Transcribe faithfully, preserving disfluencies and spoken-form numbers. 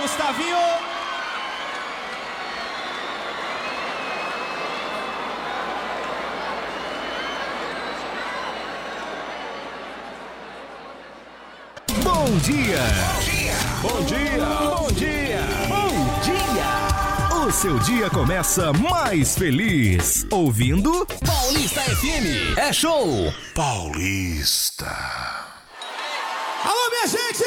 Gustavinho. Bom dia! Bom dia! Bom dia! Bom dia! O seu dia começa mais feliz ouvindo Paulista F M. É show! Paulista. Alô, minha gente!